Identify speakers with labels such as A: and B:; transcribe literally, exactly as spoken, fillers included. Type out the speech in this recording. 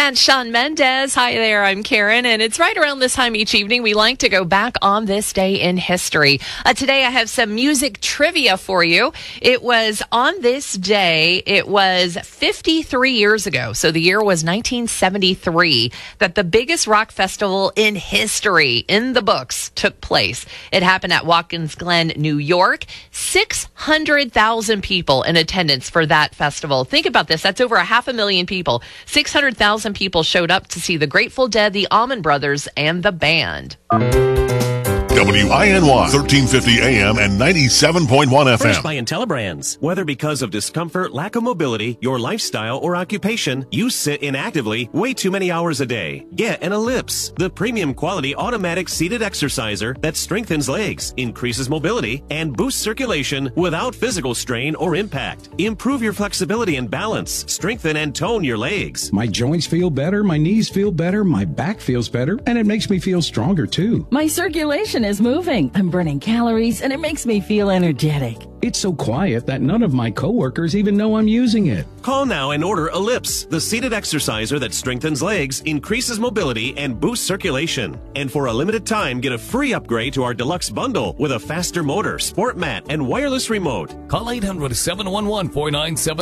A: and Shawn Mendes. Hi there, I'm Karen, and it's right around this time each evening we like to go back on this day in history. Uh, today I have some music trivia for you. It was on this day, it was fifty-three years ago, so the year was nineteen seventy-three, that the biggest rock festival in history, in the books, took place. It happened at Watkins Glen, New York. six hundred thousand people in attendance for that festival. Think about this, that's over a half a million people. six hundred thousand people showed up to see the Grateful Dead, the Allman Brothers, and the band.
B: W I N Y, thirteen fifty A M and ninety-seven point one F M.
C: Furnished by IntelliBrands. Whether because of discomfort, lack of mobility, your lifestyle, or occupation, you sit inactively way too many hours a day. Get an Ellipse, the premium quality automatic seated exerciser that strengthens legs, increases mobility, and boosts circulation without physical strain or impact. Improve your flexibility and balance. Strengthen and tone your legs.
D: My joints feel better, my knees feel better, my back feels better, and it makes me feel stronger too.
E: My circulation is moving. I'm burning calories, and it makes me feel energetic.
D: It's so quiet that none of my coworkers even know I'm using it.
C: Call now and order Ellipse, the seated exerciser that strengthens legs, increases mobility, and boosts circulation. And for a limited time, get a free upgrade to our deluxe bundle with a faster motor, sport mat, and wireless remote.
F: Call eight hundred, seven one one, four nine seven